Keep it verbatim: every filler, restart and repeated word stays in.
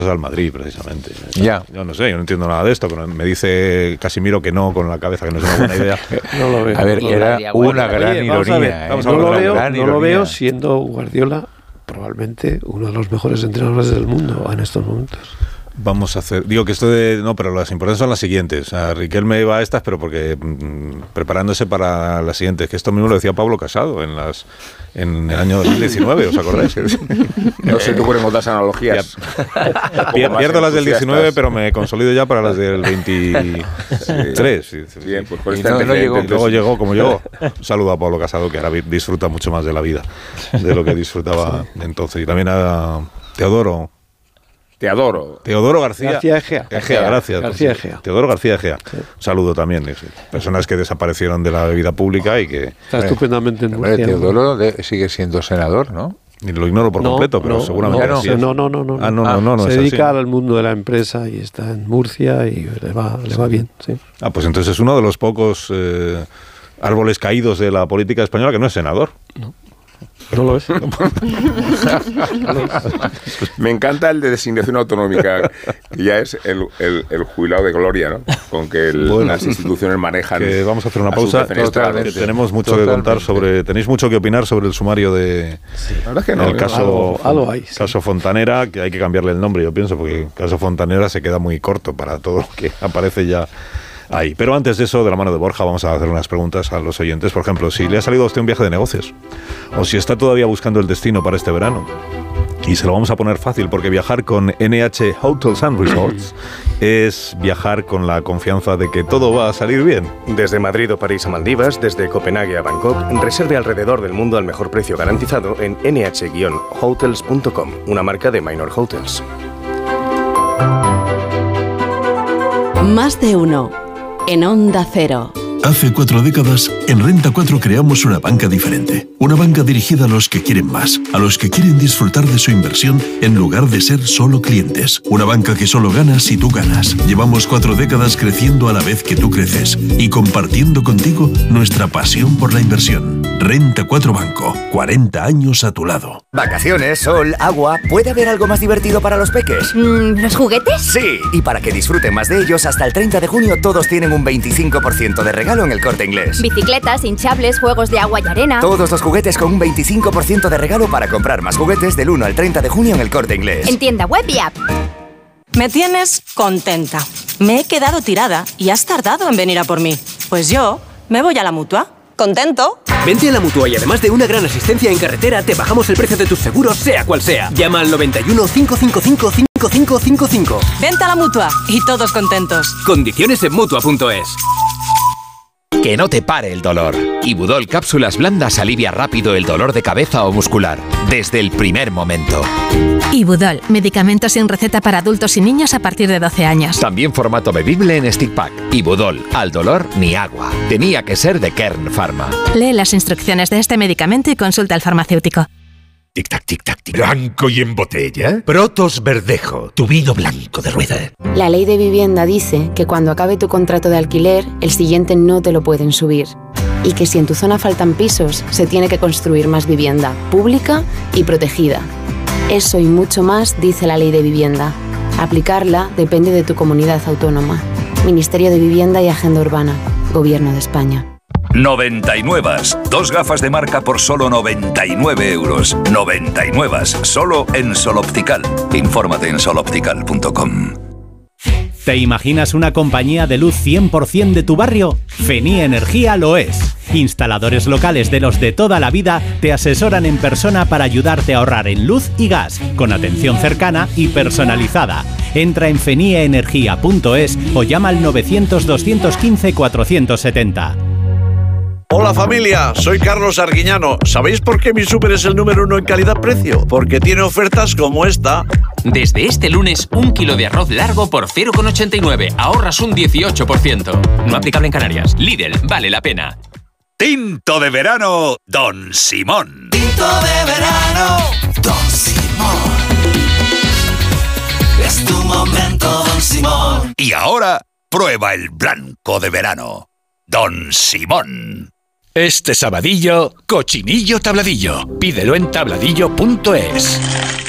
al Madrid, precisamente. Ya. Yo no sé, yo no entiendo nada de esto, pero me dice Casimiro que no con la cabeza, que no es una buena idea. No lo veo. A ver, no era lo una Oye, gran vamos a ver, ironía. vamos ¿eh? a no ver, lo una veo, gran no lo ironía. veo siendo Guardiola probablemente uno de los mejores entrenadores del mundo en estos momentos. Vamos a hacer, digo que esto de, no, pero las importantes son las siguientes. O sea, Riquelme va a estas, pero porque mmm, preparándose para las siguientes, que esto mismo lo decía Pablo Casado en las en el año dos mil diecinueve, ¿os acordáis? No sé tú con otras analogías. Pier, pierdo las del diecinueve, pero me consolido ya para las del veintitrés. Sí. Bien, pues por Y esta no- no llegó. Luego llegó como llegó. Un saludo a Pablo Casado, que ahora vi- disfruta mucho más de la vida de lo que disfrutaba entonces. Y también a Teodoro. Te adoro. Teodoro García. García Egea. Egea, gracias. García Egea. Teodoro García Egea. Un saludo también. Es- Personas que desaparecieron de la vida pública y que Está estupendamente en Hombre, Murcia. Teodoro de- sigue siendo senador, ¿no? y lo ignoro por No, completo, pero no, seguramente no, sí no, es. no, no, no, no. Ah, no, no, no, no Se es dedica así. al mundo de la empresa y está en Murcia y le va, le va bien, sí. Ah, pues entonces es uno de los pocos eh, árboles caídos de la política española que no es senador. No lo es. Me encanta el de designación autonómica, que ya es el, el, el jubilado de gloria, ¿no? Con que el, Bueno, las instituciones manejan. Que vamos a hacer una a sus pausa. defenestrados. Que tenemos mucho Totalmente. que contar sobre. Tenéis mucho que opinar sobre el sumario de. La verdad es que no. el ¿eh? caso, Algo- algo hay, sí. caso Fontanera, que hay que cambiarle el nombre, yo pienso, porque el caso Fontanera se queda muy corto para todo lo que aparece ya ahí. Pero antes de eso, de la mano de Borja, vamos a hacer unas preguntas a los oyentes. Por ejemplo, si le ha salido a usted un viaje de negocios, o si está todavía buscando el destino para este verano. Y se lo vamos a poner fácil, porque viajar con N H Hotels and Resorts es viajar con la confianza de que todo va a salir bien. Desde Madrid o París a Maldivas, desde Copenhague a Bangkok, reserve alrededor del mundo al mejor precio garantizado en ene hache hotels punto com, una marca de Minor Hotels. Más de uno. En Onda Cero. Hace cuatro décadas, en Renta cuatro creamos una banca diferente. Una banca dirigida a los que quieren más, a los que quieren disfrutar de su inversión en lugar de ser solo clientes. Una banca que solo gana si tú ganas. Llevamos cuatro décadas creciendo a la vez que tú creces y compartiendo contigo nuestra pasión por la inversión. Renta cuatro Banco, cuarenta años a tu lado. Vacaciones, sol, agua. ¿Puede haber algo más divertido para los peques? Mm, ¿Los juguetes? Sí, y para que disfruten más de ellos, hasta el treinta de junio todos tienen un veinticinco por ciento de regalo en el Corte Inglés. Bicicletas, hinchables, juegos de agua y arena. Todos los juguetes con un veinticinco por ciento de regalo para comprar más juguetes del uno al treinta de junio en el Corte Inglés. En tienda web y app. Me tienes contenta. Me he quedado tirada y has tardado en venir a por mí. Pues yo me voy a la Mutua. ¿Contento? Vente a la Mutua y además de una gran asistencia en carretera, te bajamos el precio de tus seguros, sea cual sea. Llama al noventa y uno, cinco cinco cinco, cinco cinco cinco cinco. Vente a la Mutua y todos contentos. Condiciones en Mutua punto es. Que no te pare el dolor. Ibudol Cápsulas Blandas alivia rápido el dolor de cabeza o muscular, desde el primer momento. Ibudol, medicamento sin receta para adultos y niños a partir de doce años. También formato bebible en stick pack. Ibudol, al dolor ni agua. Tenía que ser de Kern Pharma. Lee las instrucciones de este medicamento y consulta al farmacéutico. Tic-tac, tic-tac, tic. ¿Blanco y en botella? Protos Verdejo, tu vino blanco de rueda. La ley de vivienda dice que cuando acabe tu contrato de alquiler, el siguiente no te lo pueden subir. Y que si en tu zona faltan pisos, se tiene que construir más vivienda, pública y protegida. Eso y mucho más dice la ley de vivienda. Aplicarla depende de tu comunidad autónoma. Ministerio de Vivienda y Agenda Urbana. Gobierno de España. noventa y nueve. Dos gafas de marca por solo noventa y nueve euros. noventa y nueve. Solo en Sol Optical. Infórmate en sol optical punto com. ¿Te imaginas una compañía de luz cien por ciento de tu barrio? Feni Energía lo es. Instaladores locales de los de toda la vida te asesoran en persona para ayudarte a ahorrar en luz y gas, con atención cercana y personalizada. Entra en feni energía punto es o llama al novecientos, doscientos quince, cuatrocientos setenta. Hola familia, soy Carlos Arguiñano. ¿Sabéis por qué mi súper es el número uno en calidad-precio? Porque tiene ofertas como esta. Desde este lunes, un kilo de arroz largo por cero coma ochenta y nueve. Ahorras un dieciocho por ciento. No aplicable en Canarias. Lidl, vale la pena. Tinto de verano, Don Simón. Tinto de verano, Don Simón. Es tu momento, Don Simón. Y ahora, prueba el blanco de verano, Don Simón. Este sabadillo, cochinillo tabladillo. Pídelo en tabladillo punto es.